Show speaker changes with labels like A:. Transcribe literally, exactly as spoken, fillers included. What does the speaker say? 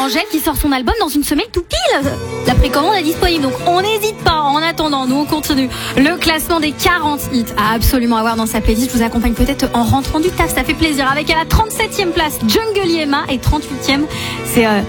A: Angèle qui sort son album dans une semaine tout pile. La précommande est disponible, donc on n'hésite pas. En attendant, nous on continue le classement des quarante hits à absolument avoir dans sa playlist. Je vous accompagne peut-être en rentrant du taf, ça fait plaisir. Avec à la trente-septième place, Jungle Yema, et trente-huitième, c'est... Euh,